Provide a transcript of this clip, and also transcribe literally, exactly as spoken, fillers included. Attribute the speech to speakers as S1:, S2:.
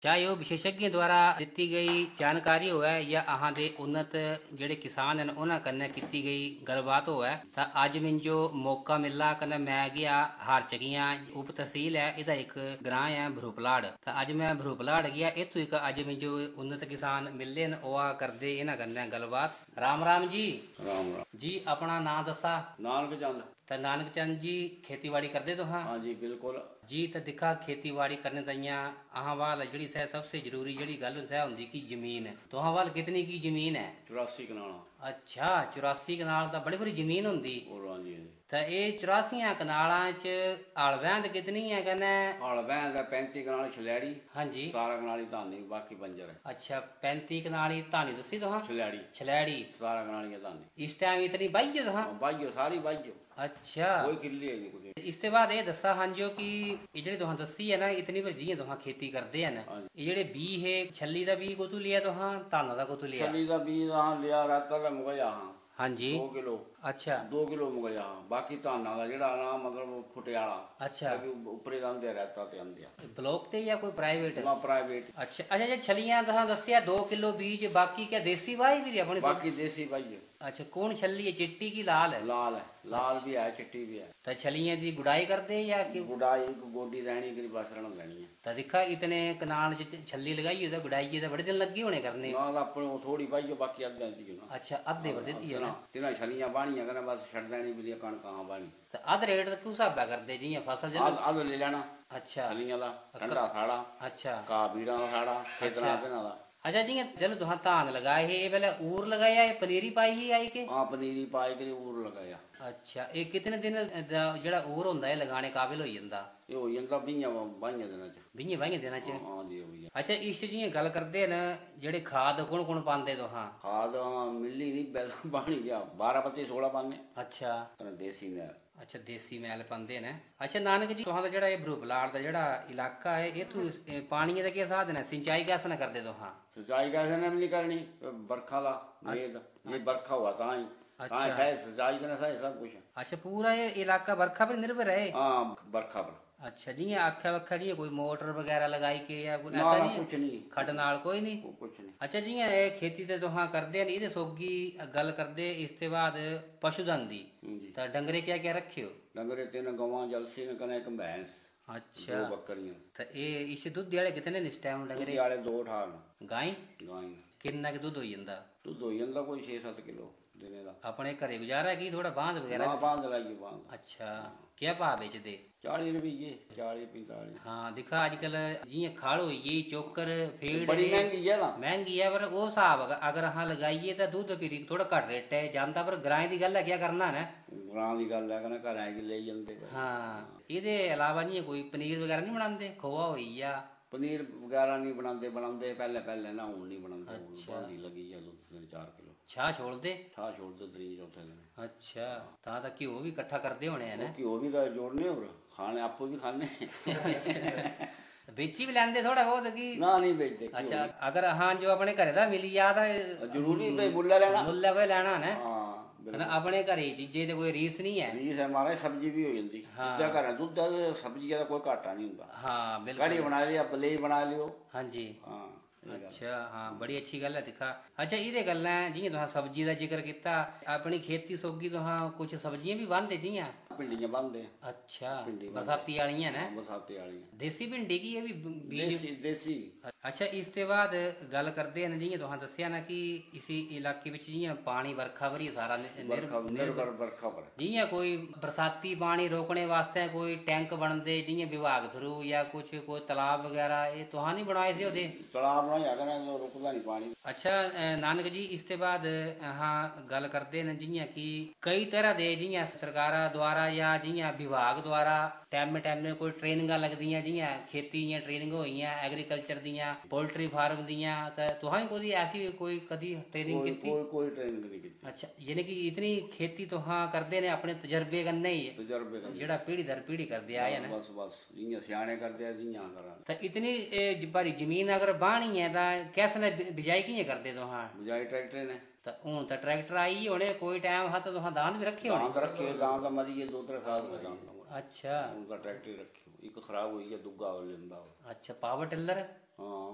S1: क्या यो विशेषज्ञ द्वारा दी गई जानकारी होवे या अहां दे उन्नत जेड़े किसान हैं उन्हां कन्नै कीती गई गलबात होवे तां अज मिंजो मौका मिला कन्नै मैं गया हार चकियां उप तहसील है इहदा एक ग्रां है भरूपलाड़ तां अज मैं भरूपलाड़ गया इत्थों एक अज मिंजो उन्नत किसान मिले न ओह करदे इन्हां कन्नै गलबात। राम राम जी।
S2: राम राम
S1: जी अपना नाम दसा।
S2: नानक चंद।
S1: तो नानक चंद जी खेतीबाड़ी करते तो हाँ
S2: हाँ जी बिल्कुल
S1: जी। तो दिखा खेतीबाड़ी करने ताइयां अहां वाल जी सह सबसे जरूरी जी गल सह होंगी कि जमीन है तो अहां वाल कितनी की जमीन है?
S2: चौरासी कनाल।
S1: अच्छा चौरासी कनाल तो बड़ी बड़ी जमीन होंगी। तो ये चौरासिया कनाल च हल बैंद कितनी है कन्नै?
S2: हल बैंद पैंती कनाल छलैड़ी।
S1: हाँ जी।
S2: सतारा कनाली धानी बाकी बंजर है।
S1: अच्छा पैंती कनाली धानी दसी तो हाँ
S2: छलैड़ी
S1: छलैड़ी
S2: सतारा कनाली धानी
S1: इस टाइम इतनी बाइयो तो हाँ
S2: बाइयो सारी बाइयो।
S1: अच्छा
S2: कोई किल्ली है नहीं कुछ।
S1: इस बाद ये दसा हाँ जो कि ये जेह्ड़ी तुहां दस्सी है ना इतनी पर जियां तुहां खेती करदे हैं ना ये जेह्ड़े बीऽ हे छल्ली दा बीऽ कुतों लिया तुहां धाना दा कुतों लिया?
S2: छल्ली दा बीऽ हाँ लिया राता दा मुगया हाँ।
S1: हाँ जी
S2: दो किलो। अच्छा दो किलो मुगया हाँ बाकी धाना दा जेह्ड़ा ना मतलब फुटियाला। अच्छा उपरे दा आंदे राता ते आंदे
S1: ब्लॉक ते या कोई प्राइवेट?
S2: ना प्राइवेट। अच्छा
S1: अच्छा जे छल्लियां तुहां दस्सिया दो किलो बीज बाकी क्या देसी बाई भी अपनी?
S2: बाकी देसी बाई है। अच्छा
S1: कौन छल्ली है चिट्टी की लाल है?
S2: लाल है लाल भी है चिट्टी भी है।
S1: तो छलियां दी गुडाई करदे या कि
S2: गुडाई गोडी रहनी करी बसरण लेनी है।
S1: तो दिखा इतने कनाल च छल्ली लगाई तो गुडाई तो बड़े दिन लगे होने करने
S2: ना अपने थोड़ी पाई बाकी अद्धे दी ना।
S1: अच्छा अद्धे बदे दी है ना
S2: तिना छलियां बाणियां करना बस छड़ देनी भी कणक हां बाणी।
S1: तो अध रेट किस हिसाब करदे जी फसल
S2: अध अध ले लेना। अच्छा छलियां दा ठंडा साड़ा। अच्छा का बीड़ा दा साड़ा खेतरा देना दा। अच्छा जी चलो तुहां धान लगाए हे पहले ऊर लगाया है पनीरी पाई ही आई के? हाँ पनीरी पाई के ऊर लगाया।
S1: अच्छा ये कितने दिन जेड़ा ऊर होंदा है लगाने काबिल हो जांदा?
S2: ये हो जांदा बीह् बाइयां दिनां च। बीह्
S1: बाइयां दिनां च?
S2: हां जी हो गया।
S1: अच्छा इस जियां गल करदे न जेड़े खाद कुण कुण पांदे तुहां?
S2: खाद हां मिली नहीं बैल बाणी गया बारह पच्चीस सोलह पाने। अच्छा देसी मैल। अच्छा
S1: देसी मैल पांदे न। अच्छा नानक जी तुहां दा जेड़ा एह भरूपलाड़ दा जेड़ा इलाका है इत्थों पानी दा क्या साधन है सिंचाई कैसे न करदे तुहां?
S2: सिंचाई कैसे न भी नहीं करनी बरखा दा मेद ये बरखा हुआ तां ही तां है सिंचाई करना सही सब कुछ। अच्छा
S1: पूरा ये इलाका बरखा पर निर्भर है?
S2: हां बरखा पर।
S1: अच्छा जी आख्या वख्या जी कोई मोटर वगैरह लगाई के या कोई ऐसा नहीं? कुछ नहीं खड नाल कोई नहीं कुछ नहीं। अच्छा जी ये खेती ते तुहां करदे न इहदे सोगी गल करदे इस ते बाद पशुधन दी तां डंगरे क्या क्या रखे हो?
S2: डंगरे तीन गवां जलसी न कने एक भैंस। अच्छा दो बकरियां।
S1: तो ये इस दुध वाले कितने न इस टाइम डंगरे?
S2: वाले दो ठार
S1: गाय
S2: गाय
S1: किन्ना के दुध हो जांदा?
S2: दुध हो जांदा कोई छे सत्त किलो दिने दा।
S1: अपने घरे गुजारा की थोड़ा बांध वगैरह?
S2: हां बांध लाइए बांध। अच्छा
S1: क्या भाव बेचदे?
S2: चालीस रुपये चालीस पैंतालीस।
S1: हाँ दिखा अजकल जियां खाड़ होई गई चोकर फेड़
S2: बड़ी महंगी है ना
S1: महंगी है पर वो हिसाब अगर अहां लगाइए तो दुध फिर थोड़ा घट रेट है जांदा पर ग्रां दी गल है क्या करना है
S2: ग्रां दी गल है कने घरां की ले जंदे।
S1: हाँ इहदे अलावा नहीं कोई पनीर वगैरह नहीं बनांदे? खोआ होई या
S2: पनीर वगैरह नहीं बनाते बनाते पहले पहले ना हूं नहीं बनाते। अच्छा लगी है दो तीन चार किलो छा छोड़ दे छा छोड़ दे त्री चौथे दिन। अच्छा
S1: ता ता घ्यो भी इकट्ठा करदे होने हैं ना?
S2: घ्यो भी जोड़ने और खाने आपो भी खाने
S1: बेची भी लैंदे थोड़ा बहुत की?
S2: ना नहीं बेचते।
S1: अच्छा अगर हाँ जो अपने घरे दा मिली जा ता
S2: जरूरी मुल्ला लेना
S1: मुल्ला कोई लेना है ना अपने घरे चीजें ते कोई रीस नहीं है।
S2: रीस है महाराज सब्जी भी हो जाती है घर दुध सब्जी का कोई घाटा नहीं होता।
S1: हाँ बिल्कुल
S2: कड़ी बना लिया बलेई बना लियो।
S1: हाँ जी हाँ अच्छा हाँ बड़ी अच्छी गल है दिखा। अच्छा इहदे गल्लां जियां तुहां सब्जी दा जिक्र कीता अपनी खेती सोगी तुहां कुछ सब्जियां भी बांधदे जियां
S2: भिंडियां बांधदे? अच्छा
S1: बरसाती वालियां ने?
S2: बरसाती वालियां देसी
S1: भिंडी की ये भी
S2: देसी देसी।
S1: अच्छा इस ते बाद गल करदे न जियां तुहां दस्सिया ना कि इसी इलाके विच जियां पानी बरखा पर ही सारा
S2: निर्भर बरखा पर
S1: जियां कोई बरसाती पानी रोकने वास्ते कोई टैंक बनदे जियां विभाग थ्रू या कुछ कोई तालाब वगैरह ये तुहां नहीं बनाए थे ओदे?
S2: तालाब रुकदा नहीं पानी।
S1: अच्छा नानक जी इस ते बाद हाँ गल करदे न जियां कि कई तरह दे जियां सरकारा द्वारा या जियां विभाग द्वारा टाइम टाइम कोई ट्रेनिंगां लगदियां जियां खेती दियां ट्रेनिंग होइयां एग्रीकल्चर दियां पोल्ट्री फार्म दियां ते तुहां कोई ऐसी कोई कदी ट्रेनिंग कीती?
S2: कोई कोई ट्रेनिंग नहीं कीती।
S1: अच्छा यानी कि इतनी खेती तुहां करदे ने अपने तजर्बे कन्नै ही
S2: तजर्बे कन्नै
S1: जेड़ा पीढ़ी दर पीढ़ी करदे आए ना?
S2: बस बस जियां सियाने करदे जियां करा।
S1: ते इतनी भारी जमीन अगर बाहनी है तां कैसे ने बिजाई कियां करदे तुहां?
S2: बिजाई ट्रैक्टर ने
S1: तो हूं तो ट्रैक्टर आई होने कोई टाइम हा तो तुहां दांद भी रखे होने?
S2: दांद रखे दांद मरी गए दो त्रै साल हो गए।
S1: अच्छा
S2: उनका ट्रैक्टर रखे एक खराब हुई है दुग्गा लेंदा।
S1: अच्छा पावर टिलर?
S2: हाँ